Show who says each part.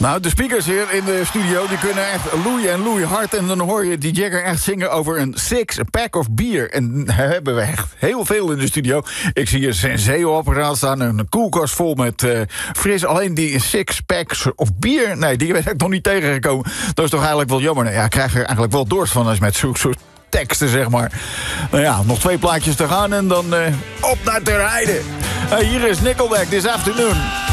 Speaker 1: Nou, de speakers hier in de studio, die kunnen echt loeien en loeien hard. En dan hoor je die Jagger echt zingen over een six-pack of bier. En daar hebben we echt heel veel in de studio. Ik zie een Senseo-apparaat staan, een koelkast vol met fris. Alleen die six-packs of bier, nee, die ben ik nog niet tegengekomen. Dat is toch eigenlijk wel jammer. Nou ja, ik krijg er eigenlijk wel dorst van als je met zo'n soort teksten, zeg maar. Nou ja, nog 2 plaatjes te gaan en dan op naar te rijden. Hier is Nickelback, This Afternoon.